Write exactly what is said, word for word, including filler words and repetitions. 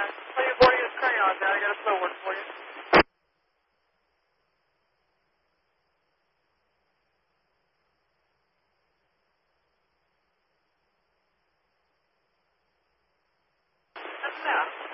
When you're boarding this crayon, Dad, I got a slow word for you. That's that.